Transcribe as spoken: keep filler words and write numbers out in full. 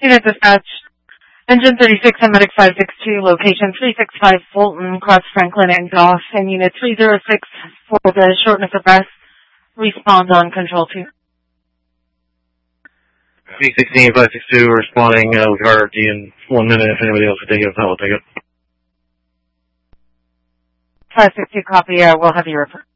Unit dispatch. Engine thirty-six and Medic five six two, location three six five Fulton, Cross Franklin and Goff, and Unit three zero six for the shortness of breath. Respond on Control two. three sixteen, five six two, responding uh, with R D in one minute. If anybody else would take it, I'll take it. five six two, copy. Uh, we'll have you report.